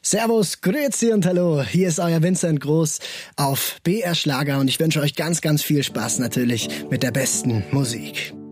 Servus, Grüezi und Hallo, hier ist euer Vincent Groß auf BR Schlager und ich wünsche euch ganz, ganz viel Spaß natürlich mit der besten Musik.